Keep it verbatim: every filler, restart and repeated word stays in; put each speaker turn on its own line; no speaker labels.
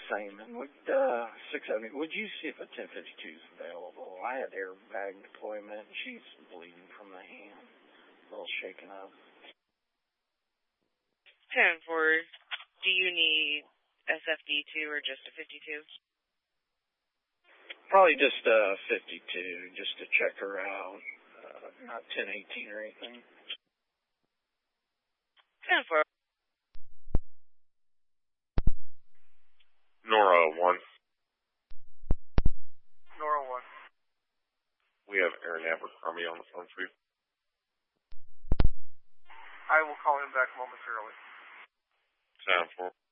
Seaman. Would, uh, six seventy, would you see if a ten fifty-two is available? I had airbag deployment. She's bleeding from the hand. A little shaken up.
ten four, do you need S F D two or just a fifty-two?
Probably just a fifty-two, just to check her out. Uh, not ten eighteen or anything.
ten four.
Nora one.
Nora one.
We have Aaron Abercrombie on the phone for you.
I will call him back momentarily.
ten four.